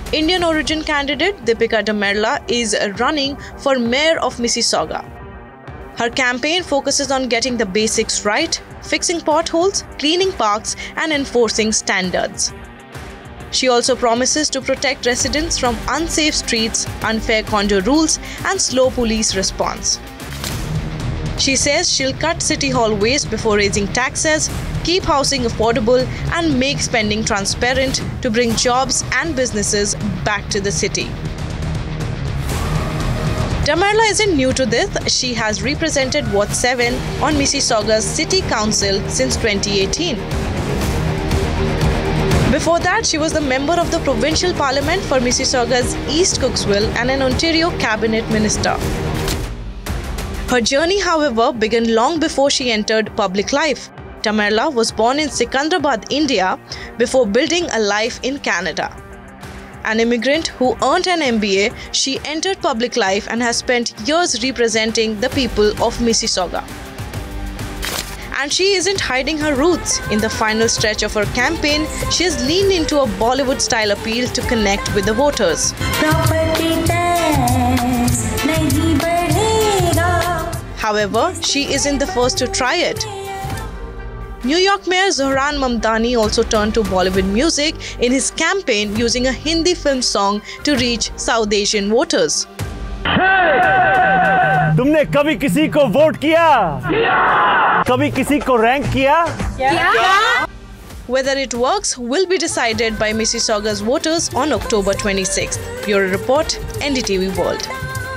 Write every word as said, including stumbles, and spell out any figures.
Indian origin candidate Deepika Damerla is running for mayor of Mississauga. Her campaign focuses on getting the basics right, fixing potholes, cleaning parks, and enforcing standards. She also promises to protect residents from unsafe streets, unfair condo rules, and slow police response. She says she'll cut City Hall waste before raising taxes, keep housing affordable, and make spending transparent to bring jobs and businesses back to the city. Damerla isn't new to this. She has represented Ward seven on Mississauga's City Council since twenty eighteen. Before that, she was the member of the Provincial Parliament for Mississauga's East Cooksville and an Ontario Cabinet Minister. Her journey, however, began long before she entered public life. Damerla was born in Secunderabad, India, before building a life in Canada. An immigrant who earned an M B A, she entered public life and has spent years representing the people of Mississauga. And she isn't hiding her roots. In the final stretch of her campaign, she has leaned into a Bollywood-style appeal to connect with the voters. However, she isn't the first to try it. New York Mayor Zohran Mamdani also turned to Bollywood music in his campaign using a Hindi film song to reach South Asian voters. तुमने कभी किसी को vote किया? कभी किसी को rank किया? Whether it works will be decided by Mississauga's voters on October twenty-sixth. Bureau Report, N D T V World.